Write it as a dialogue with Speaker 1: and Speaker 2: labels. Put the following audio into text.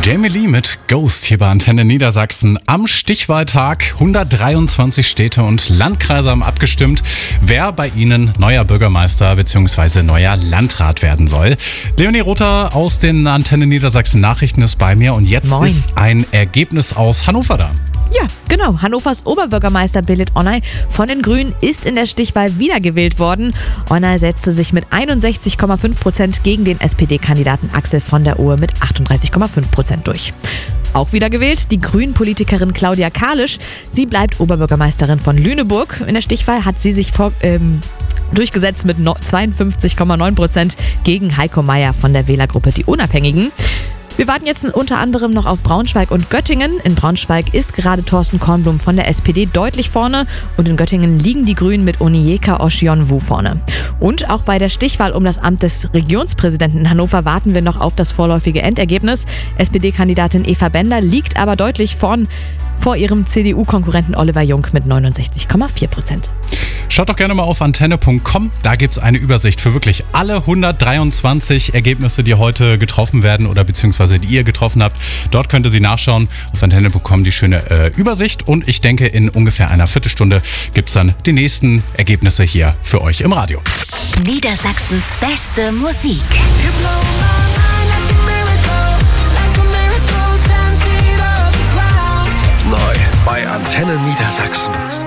Speaker 1: Jamie Lee mit Ghost hier bei Antenne Niedersachsen. Am Stichwahltag 123 Städte und Landkreise haben abgestimmt, wer bei ihnen neuer Bürgermeister bzw. neuer Landrat werden soll. Leonie Rother aus den Antenne Niedersachsen Nachrichten ist bei mir und jetzt
Speaker 2: Moin.
Speaker 1: ist ein Ergebnis aus Hannover da.
Speaker 2: Ja, genau. Hannovers Oberbürgermeister Belit Onay von den Grünen ist in der Stichwahl wiedergewählt worden. Onay setzte sich mit 61,5% gegen den SPD-Kandidaten Axel von der Ohe mit 38,5% durch. Auch wiedergewählt die Grünen-Politikerin Claudia Kalisch. Sie bleibt Oberbürgermeisterin von Lüneburg. In der Stichwahl hat sie sich durchgesetzt mit 52,9% gegen Heiko Mayer von der Wählergruppe Die Unabhängigen. Wir warten jetzt unter anderem noch auf Braunschweig und Göttingen. In Braunschweig ist gerade Thorsten Kornblum von der SPD deutlich vorne und in Göttingen liegen die Grünen mit Onyeka Oshionwu vorne. Und auch bei der Stichwahl um das Amt des Regionspräsidenten in Hannover warten wir noch auf das vorläufige Endergebnis. SPD-Kandidatin Eva Bender liegt aber deutlich vor ihrem CDU-Konkurrenten Oliver Jung mit 69,4%.
Speaker 1: Schaut doch gerne mal auf antenne.com, da gibt es eine Übersicht für wirklich alle 123 Ergebnisse, die heute getroffen werden oder beziehungsweise die ihr getroffen habt. Dort könnt ihr sie nachschauen, auf antenne.com die schöne Übersicht und ich denke, in ungefähr einer Viertelstunde gibt es dann die nächsten Ergebnisse hier für euch im Radio.
Speaker 3: Niedersachsens beste Musik.
Speaker 4: Neu bei Antenne Niedersachsen.